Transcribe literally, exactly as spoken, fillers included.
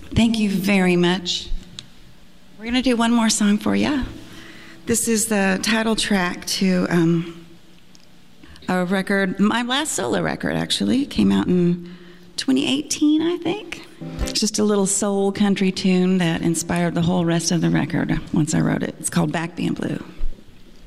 Thank you very much. We're going to do one more song for you. This is the title track to um, a record, my last solo record, actually. It came out in twenty eighteen, I think. It's just a little soul country tune that inspired the whole rest of the record once I wrote it. It's called Back Being Blue.